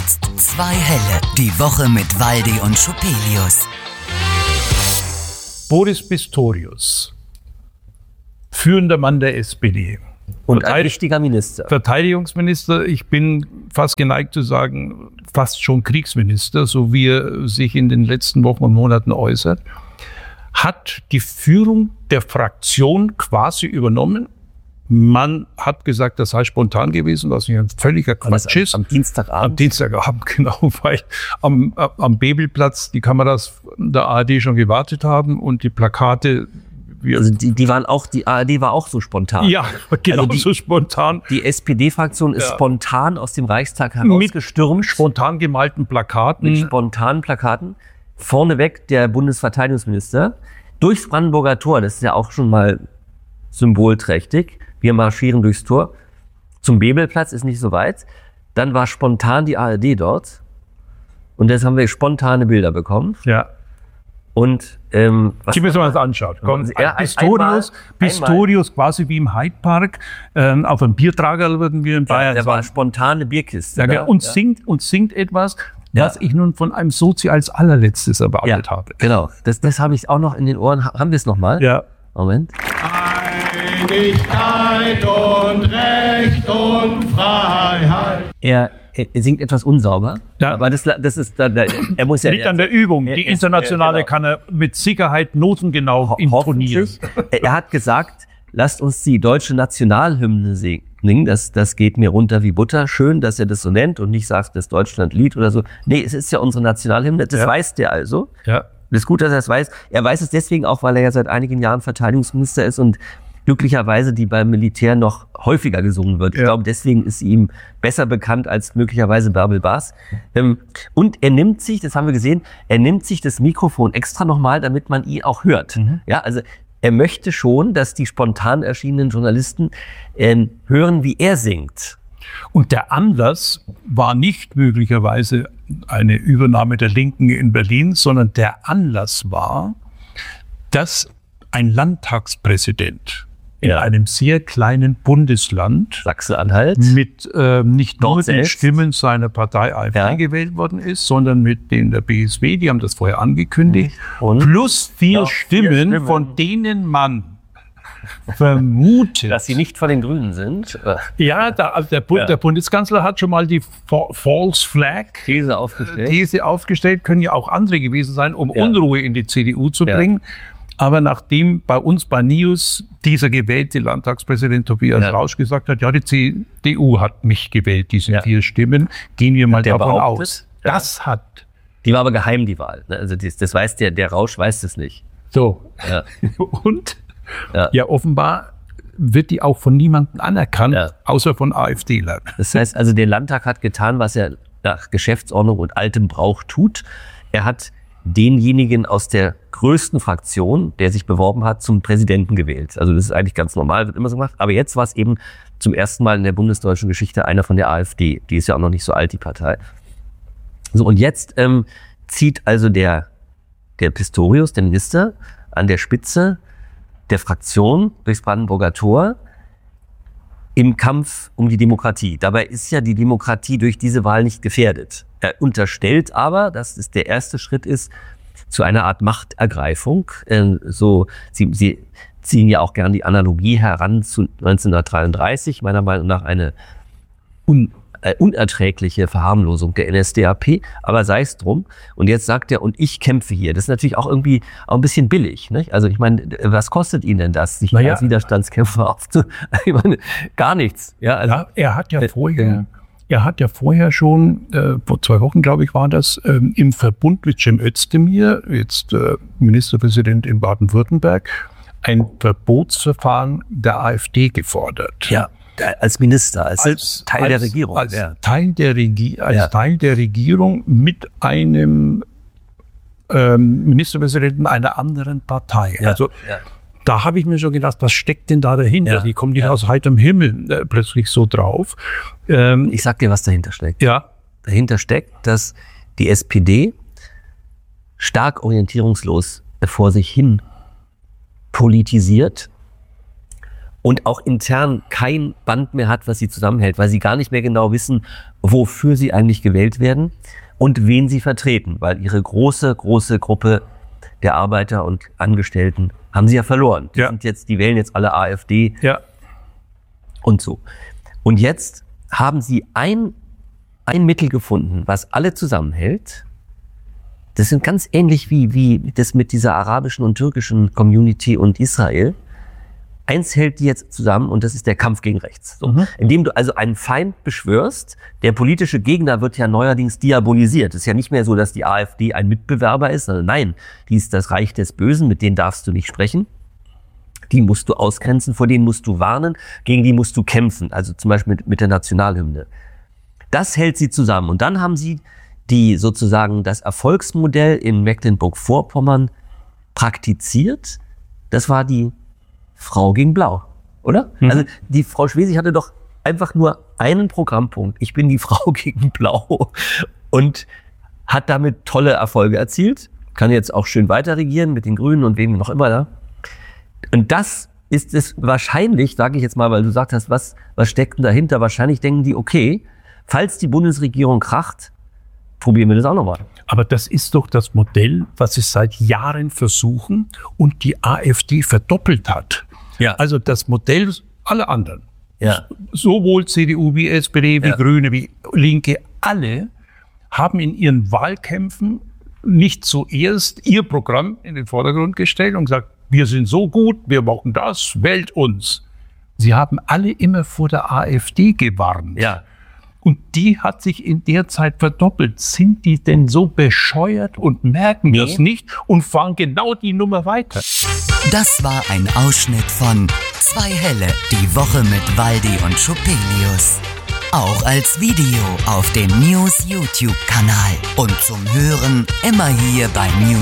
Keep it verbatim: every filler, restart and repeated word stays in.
Zwei Helle, die Woche mit Waldi und Schupelius. Boris Pistorius, führender Mann der S P D. Und ein wichtiger Minister. Verteidigungsminister, ich bin fast geneigt zu sagen, fast schon Kriegsminister, so wie er sich in den letzten Wochen und Monaten äußert, hat die Führung der Fraktion quasi übernommen. Man hat gesagt, das sei spontan gewesen, was ein völliger Quatsch ist. Am, am Dienstagabend? Am Dienstagabend, genau, weil am, am Bebelplatz die Kameras der A R D schon gewartet haben und die Plakate... Also die, die waren auch, die A R D war auch so spontan. Ja, genau also die, so spontan. Die S P D-Fraktion ist ja. spontan aus dem Reichstag herausgestürmt. Mit spontan gemalten Plakaten. Mit spontanen Plakaten. Vorneweg der Bundesverteidigungsminister durchs Brandenburger Tor. Das ist ja auch schon mal symbolträchtig. Wir marschieren durchs Tor. Zum Bebelplatz ist nicht so weit. Dann war spontan die A R D dort. Und jetzt haben wir spontane Bilder bekommen. Ja. Und ähm, was die müssen wir uns anschauen. Komm, ja, Pistorius, einmal, Pistorius einmal. Quasi wie im Hyde Park. Ähm, auf einem Biertrager würden wir in Bayern ja, der sagen. war eine spontane Bierkiste. Ja, da. und, ja. singt, und singt etwas, ja. was ich nun von einem Sozi als allerletztes erwartet ja, habe. Genau, das, das habe ich auch noch in den Ohren. Haben wir es nochmal? Ja. Moment. Einigkeit und Recht und Freiheit. Er, er singt etwas unsauber, ja. aber das, das ist, da, da, er muss ja... Liegt an der Übung. Die internationale er, genau. kann er mit Sicherheit notengenau intonieren. Er hat gesagt, lasst uns die deutsche Nationalhymne singen, das, das geht mir runter wie Butter. Schön, dass er das so nennt und nicht sagt, das Deutschlandlied oder so. Nee, es ist ja unsere Nationalhymne, das ja. weiß der also. Ja. Das ist gut, dass er es weiß. Er weiß es deswegen auch, weil er ja seit einigen Jahren Verteidigungsminister ist und glücklicherweise die beim Militär noch häufiger gesungen wird. Ja. Ich glaube, deswegen ist sie ihm besser bekannt als möglicherweise Bärbel Baas. Und er nimmt sich, das haben wir gesehen, er nimmt sich das Mikrofon extra nochmal, damit man ihn auch hört. Mhm. Ja, also er möchte schon, dass die spontan erschienenen Journalisten äh, hören, wie er singt. Und der Anlass war nicht möglicherweise eine Übernahme der Linken in Berlin, sondern der Anlass war, dass ein Landtagspräsident in ja. einem sehr kleinen Bundesland Sachsen-Anhalt mit äh, nicht Dort nur selbst. den Stimmen seiner Partei AfD ja. gewählt worden ist, sondern mit denen der B S W, die haben das vorher angekündigt, Und? plus vier, ja, Stimmen, vier Stimmen, von denen man vermutet, dass sie nicht von den Grünen sind. Ja, da, also der, Bu- ja. der Bundeskanzler hat schon mal die Fa- False Flag These aufgestellt. These aufgestellt, können ja auch andere gewesen sein, um Ja. Unruhe in die C D U zu Ja. bringen. Aber nachdem bei uns bei News dieser gewählte Landtagspräsident Tobias Ja. Rausch gesagt hat, ja, die C D U hat mich gewählt, diese Ja. vier Stimmen, gehen wir mal der davon behauptet? aus. Ja. Das hat Die war aber geheim, die Wahl. Also das, das weiß der, der Rausch weiß das nicht. so. Ja. Und Ja. ja, offenbar wird die auch von niemandem anerkannt, Ja. außer von AfDlern. Das heißt also, der Landtag hat getan, was er nach Geschäftsordnung und altem Brauch tut. Er hat denjenigen aus der größten Fraktion, der sich beworben hat, zum Präsidenten gewählt. Also das ist eigentlich ganz normal, wird immer so gemacht. Aber jetzt war es eben zum ersten Mal in der bundesdeutschen Geschichte einer von der AfD. Die ist ja auch noch nicht so alt, die Partei. So, und jetzt ähm, zieht also der, der Pistorius, der Minister, an der Spitze der Fraktion durchs Brandenburger Tor im Kampf um die Demokratie. Dabei ist ja die Demokratie durch diese Wahl nicht gefährdet. Er unterstellt aber, dass es der erste Schritt ist zu einer Art Machtergreifung. Äh, so, sie, sie ziehen ja auch gern die Analogie heran zu neunzehnhundertdreiunddreißig, meiner Meinung nach eine un Äh, unerträgliche Verharmlosung der N S D A P, aber sei es drum. Und jetzt sagt er, und ich kämpfe hier. Das ist natürlich auch irgendwie auch ein bisschen billig, nicht? Also ich meine, was kostet ihn denn das, sich Naja. als Widerstandskämpfer aufzu... Ich meine, gar nichts. Ja, also, Ja, er hat ja Äh, vorher, ja. er hat ja vorher schon, äh, vor zwei Wochen, glaube ich, war das, ähm, im Verbund mit Cem Özdemir, jetzt äh, Ministerpräsident in Baden-Württemberg, ein Verbotsverfahren der AfD gefordert. ja, als Minister, als, Als Teil als, der Regierung. Als, ja. Teil, der Regi- als Ja. Teil der Regierung mit einem ähm, Ministerpräsidenten einer anderen Partei. Ja. Also ja. da habe ich mir schon gedacht, was steckt denn da dahinter? Ja. Die kommen nicht Ja. aus heiterem Himmel äh, plötzlich so drauf. Ähm, Ich sag dir, was dahinter steckt. ja, Dahinter steckt, dass die S P D stark orientierungslos vor sich hin politisiert und auch intern kein Band mehr hat, was sie zusammenhält, weil sie gar nicht mehr genau wissen, wofür sie eigentlich gewählt werden und wen sie vertreten, weil ihre große, große Gruppe der Arbeiter und Angestellten haben sie ja verloren. Die, ja. sind jetzt, die wählen jetzt alle AfD ja. und so. Und jetzt haben sie ein, ein Mittel gefunden, was alle zusammenhält. Das sind ganz ähnlich wie, wie das mit dieser arabischen und türkischen Community und Israel. Eins hält die jetzt zusammen und das ist der Kampf gegen rechts. So. Mhm. Indem du also einen Feind beschwörst, der politische Gegner wird ja neuerdings diabolisiert. Es ist ja nicht mehr so, dass die AfD ein Mitbewerber ist, sondern nein, die ist das Reich des Bösen, mit denen darfst du nicht sprechen. Die musst du ausgrenzen, vor denen musst du warnen, gegen die musst du kämpfen, also zum Beispiel mit, mit der Nationalhymne. Das hält sie zusammen. Und dann haben sie die sozusagen das Erfolgsmodell in Mecklenburg-Vorpommern praktiziert. Das war die Frau gegen Blau, oder? Mhm. Also die Frau Schwesig hatte doch einfach nur einen Programmpunkt. Ich bin die Frau gegen Blau und hat damit tolle Erfolge erzielt. Kann jetzt auch schön weiter regieren mit den Grünen und wem noch immer da. Und das ist es wahrscheinlich, sage ich jetzt mal, weil du gesagt hast, was, was steckt denn dahinter? Wahrscheinlich denken die, okay, falls die Bundesregierung kracht, probieren wir das auch nochmal. Aber das ist doch das Modell, was sie seit Jahren versuchen und die AfD verdoppelt hat. Ja. Also das Modell aller anderen, ja. sowohl C D U wie S P D, wie ja. Grüne, wie Linke, alle haben in ihren Wahlkämpfen nicht zuerst ihr Programm in den Vordergrund gestellt und gesagt, wir sind so gut, wir brauchen das, wählt uns. Sie haben alle immer vor der AfD gewarnt. Ja. Und die hat sich in der Zeit verdoppelt. Sind die denn so bescheuert und merken nee. das nicht und fahren genau die Nummer weiter? Das war ein Ausschnitt von Zwei Helle, die Woche mit Waldi und Schupelius. Auch als Video auf dem News YouTube-Kanal und zum Hören immer hier bei News.